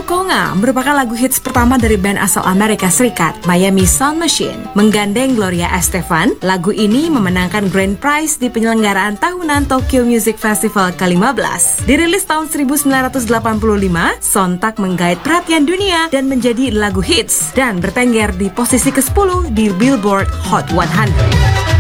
Conga merupakan lagu hits pertama dari band asal Amerika Serikat, Miami Sound Machine. Menggandeng Gloria Estefan, lagu ini memenangkan Grand Prize di penyelenggaraan tahunan Tokyo Music Festival ke-15. Dirilis tahun 1985, sontak menggait perhatian dunia dan menjadi lagu hits dan bertengger di posisi ke-10 di Billboard Hot 100.